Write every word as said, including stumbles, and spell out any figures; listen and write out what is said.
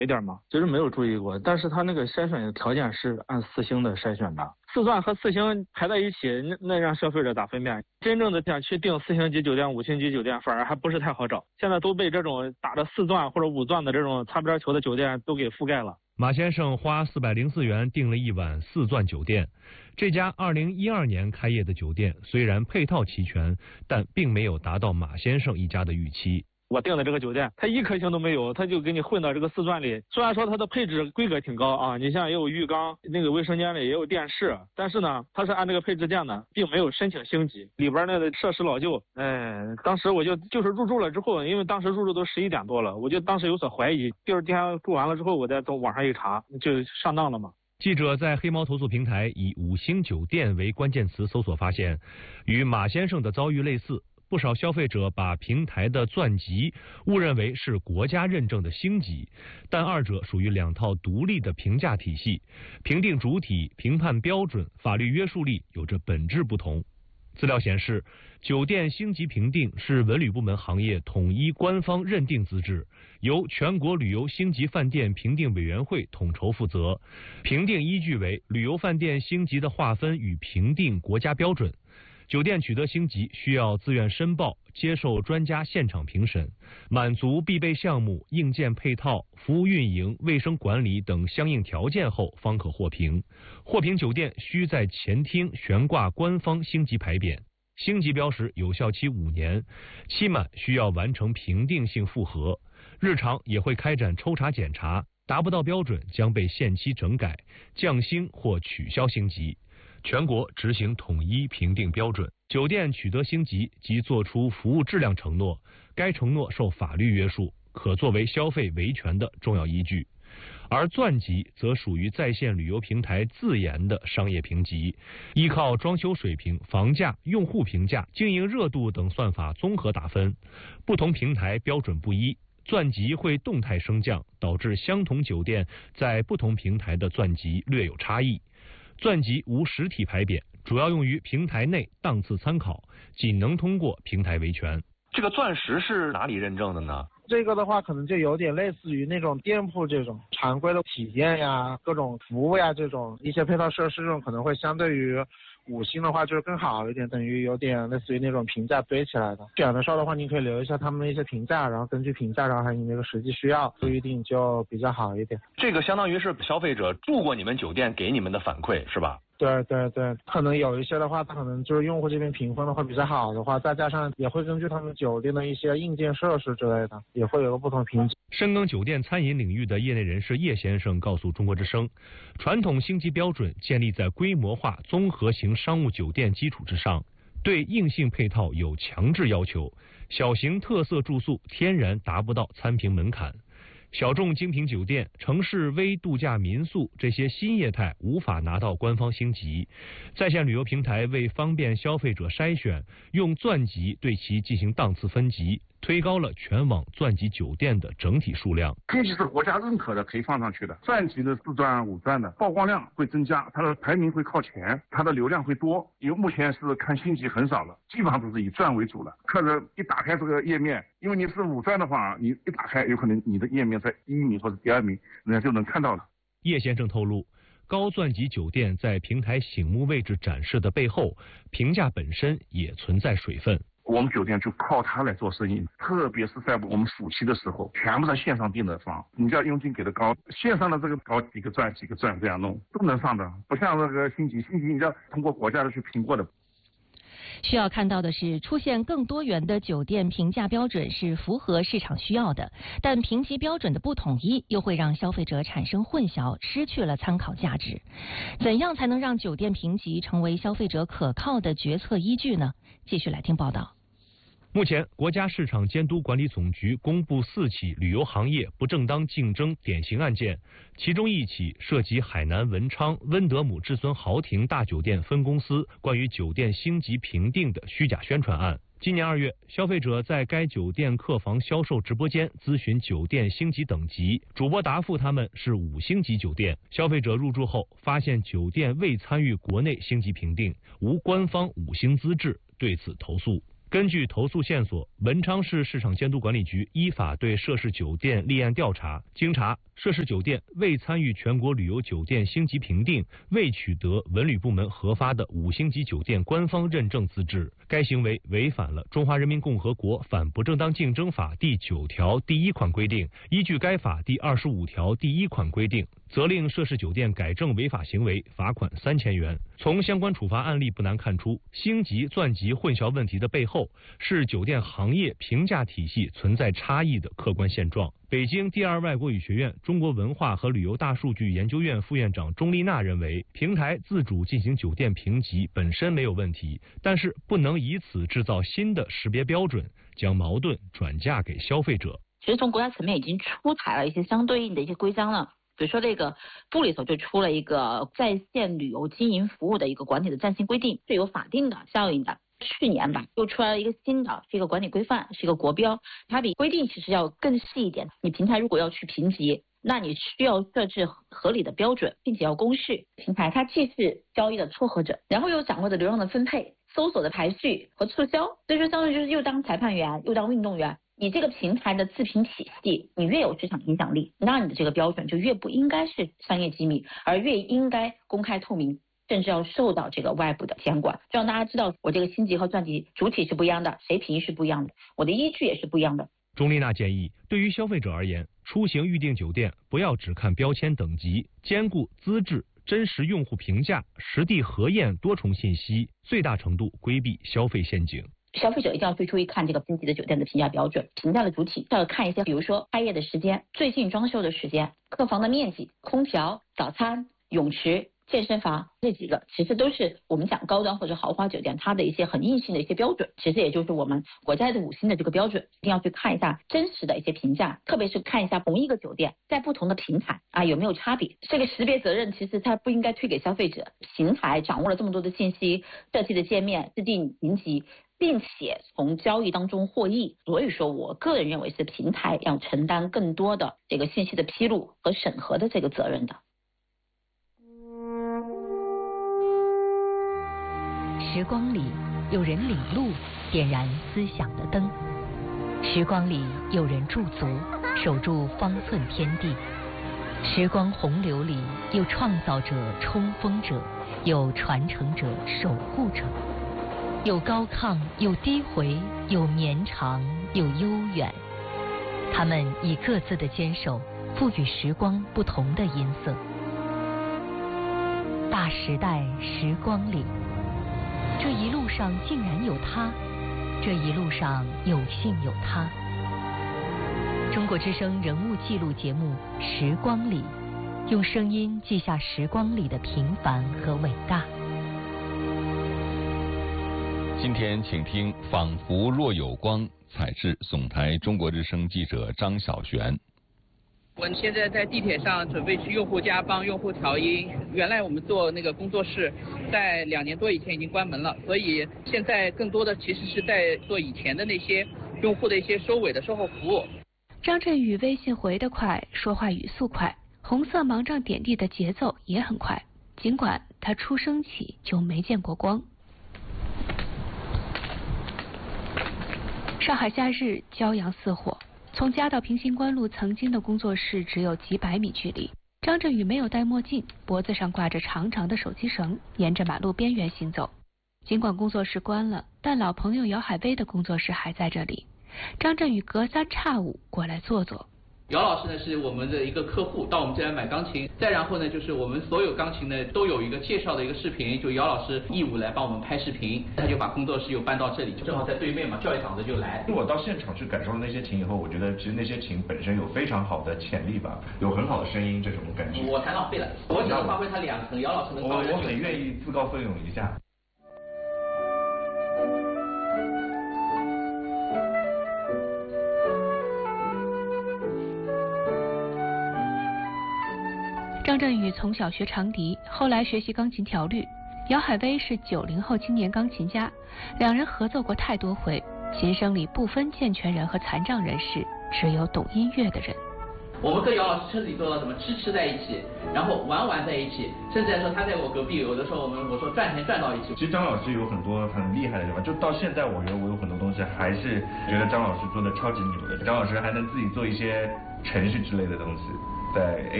一点吗？其实没有注意过，但是他那个筛选的条件是按四星的筛选的，四钻和四星排在一起，那那让消费者咋分辨？真正的想去订四星级酒店、五星级酒店，反而还不是太好找。现在都被这种打着四钻或者五钻的这种擦边球的酒店都给覆盖了。 马先生花四百零四元订了一晚四钻酒店。这家二零一二年开业的酒店虽然配套齐全，但并没有达到马先生一家的预期。 我订的这个酒店，它一颗星都没有，它就给你混到这个四钻里。虽然说它的配置规格挺高啊，你像也有浴缸，那个卫生间里也有电视，但是呢，它是按这个配置建的，并没有申请星级。里边那个设施老旧，哎，当时我就就是入住了之后，因为当时入住都十一点多了，我就当时有所怀疑。第二天住完了之后，我再从网上一查，就上当了嘛。 记者在黑猫投诉平台以五星酒店为关键词搜索发现，与马先生的遭遇类似。不少消费者把平台的钻级误认为是国家认证的星级，但二者属于两套独立的评价体系，评定主体、评判标准、法律约束力有着本质不同。资料显示，酒店星级评定是文旅部门行业统一官方认定资质，由全国旅游星级饭店评定委员会统筹负责，评定依据为旅游饭店星级的划分与评定国家标准。酒店取得星级需要自愿申报，接受专家现场评审，满足必备项目、硬件配套、服务运营、卫生管理等相应条件后方可获评。获评酒店需在前厅悬挂官方星级牌匾，星级标识有效期五年，期满需要完成评定性复核，日常也会开展抽查检查，达不到标准将被限期整改、降星或取消星级。全国执行统一评定标准，酒店取得星级即作出服务质量承诺，该承诺受法律约束，可作为消费维权的重要依据。而钻级则属于在线旅游平台自研的商业评级，依靠装修水平、房价、用户评价、经营热度等算法综合打分，不同平台标准不一，钻级会动态升降，导致相同酒店在不同平台的钻级略有差异。钻级无实体牌匾，主要用于平台内档次参考，仅能通过平台维权。 这个钻石是哪里认证的呢？ 这个的话，可能就有点类似于那种店铺这种常规的体验呀、各种服务呀这种一些配套设施，这种可能会相对于五星的话就是更好一点，等于有点类似于那种评价堆起来的。选的时候的话，你可以留一下他们的一些评价，然后根据评价，然后还有你那个实际需要不一定就比较好一点。 这个相当于是消费者住过你们酒店给你们的反馈是吧？ 对对对，可能有一些的话，它可能就是用户这边评分的话比较好的话，再加上也会根据他们酒店的一些硬件设施之类的，也会有个不同评级。 深耕酒店餐饮领域的业内人士叶先生告诉中国之声，传统星级标准建立在规模化综合型商务酒店基础之上，对硬性配套有强制要求，小型特色住宿天然达不到参评门槛。小众精品酒店、城市微度假民宿这些新业态无法拿到官方星级，在线旅游平台为方便消费者筛选，用钻级对其进行档次分级，推高了全网钻级酒店的整体数量。 星级是国家认可的，可以放上去的。钻级的四钻、五钻的曝光量会增加，它的排名会靠前，它的流量会多。因为目前是看星级很少了，基本上都是以钻为主了。客人一打开这个页面，因为你是五钻的话，你一打开，有可能你的页面在第一名或者第二名，人家就能看到了。 叶先生透露，高钻级酒店在平台醒目位置展示的背后，评价本身也存在水分。 我们酒店就靠它来做生意，特别是在我们暑期的时候，全部在线上订的房，你只要佣金给的高，线上的这个高几个钻几个钻这样弄都能上的，不像那个星级，星级你要通过国家的去评过的。 需要看到的是，出现更多元的酒店评价标准是符合市场需要的，但评级标准的不统一又会让消费者产生混淆，失去了参考价值。怎样才能让酒店评级成为消费者可靠的决策依据呢？继续来听报道。 目前，国家市场监督管理总局公布四起旅游行业不正当竞争典型案件，其中一起涉及海南文昌温德姆至尊豪庭大酒店分公司关于酒店星级评定的虚假宣传案。今年二月，消费者在该酒店客房销售直播间咨询酒店星级等级，主播答复他们是五星级酒店。消费者入住后发现酒店未参与国内星级评定，无官方五星资质，对此投诉。 根据投诉线索，文昌市市场监督管理局依法对涉事酒店立案调查。经查，涉事酒店未参与全国旅游酒店星级评定，未取得文旅部门核发的五星级酒店官方认证资质。该行为违反了《中华人民共和国反不正当竞争法》第九条第一款规定，依据该法第二十五条第一款规定，责令涉事酒店改正违法行为，罚款三千元。从相关处罚案例不难看出，星级、钻级混淆问题的背后是酒店行业评价体系存在差异的客观现状。北京第二外国语学院中国文化和旅游大数据研究院副院长钟丽娜认为，平台自主进行酒店评级本身没有问题，但是不能以此制造新的识别标准，将矛盾转嫁给消费者。 其实从国家层面已经出台了一些相对应的一些规章了。比如说这个部里头就出了一个在线旅游经营服务的一个管理的暂行规定，是有法定的效应的。去年吧，又出来了一个新的，是一个管理规范，是一个国标，它比规定其实要更细一点。你平台如果要去评级，那你需要设置合理的标准，并且要公示。平台它既是交易的撮合者，然后又掌握着流量的分配、搜索的排序和促销，所以说相当于就是又当裁判员又当运动员。你这个平台的自评体系，你越有市场影响力，那你的这个标准就越不应该是商业机密，而越应该公开透明，甚至要受到这个外部的监管，就让大家知道我这个星级和钻级主体是不一样的，谁评是不一样的，我的依据也是不一样的。 钟丽娜建议，对于消费者而言，出行预订酒店不要只看标签等级，兼顾资质、真实用户评价、实地核验多重信息，最大程度规避消费陷阱。 消费者一定要最注意看这个星级的酒店的评价标准，评价的主体要看一些，比如说开业的时间、最近装修的时间、客房的面积、空调、早餐、泳池、健身房，这几个其实都是我们讲高端或者豪华酒店它的一些很硬性的一些标准，其实也就是我们国家的五星的这个标准，一定要去看一下真实的一些评价，特别是看一下同一个酒店在不同的平台啊有没有差别。这个识别责任其实它不应该推给消费者，平台掌握了这么多的信息，设计的界面、制定评级，并且从交易当中获益，所以说我个人认为是平台要承担更多的这个信息的披露和审核的这个责任的。 时光里有人领路，点燃思想的灯；时光里有人驻足，守住方寸天地；时光洪流里有创造者、冲锋者，有传承者、守护者。有高亢，有低回，有绵长，有悠远。他们以各自的坚守，赋予时光不同的音色。大时代时光里，这一路上竟然有他，这一路上有幸有他。中国之声人物记录节目《时光里》，用声音记下时光里的平凡和伟大。 今天请听《仿佛若有光》，采自总台中国之声记者张小璇。 我们现在在地铁上准备去用户家帮用户调音。原来我们做那个工作室，在两年多以前已经关门了，所以现在更多的其实是在做以前的那些用户的一些收尾的售后服务。 张振宇微信回得快，说话语速快，红色盲杖点地的节奏也很快，尽管他出生起就没见过光。上海夏日骄阳似火，从家到平型关路曾经的工作室只有几百米距离。张振宇没有戴墨镜，脖子上挂着长长的手机绳，沿着马路边缘行走。尽管工作室关了，但老朋友姚海威的工作室还在这里。张振宇隔三差五过来坐坐。 姚老师呢是我们的一个客户，到我们这来买钢琴，再然后呢就是我们所有钢琴呢都有一个介绍的一个视频，就姚老师义务来帮我们拍视频，他就把工作室又搬到这里，正好在对面嘛，叫一嗓子就来。 我到现场去感受了那些琴以后，我觉得其实那些琴本身有非常好的潜力吧，有很好的声音这种感觉。 我太浪费了，我只能发挥他两层，姚老师能发挥。 我我很愿意自告奋勇一下。 张振宇从小学长笛，后来学习钢琴调律。姚海威是九零后青年钢琴家，两人合奏过太多回，琴声里不分健全人和残障人士，只有懂音乐的人。 我们跟姚老师彻底做到什么吃吃在一起，然后玩玩在一起，甚至来说他在我隔壁，有的时候我们我说赚钱赚到一起。 其实张老师有很多很厉害的地方，就到现在我觉得我有很多东西还是觉得张老师做的超级牛的。张老师还能自己做一些程序之类的东西，在 A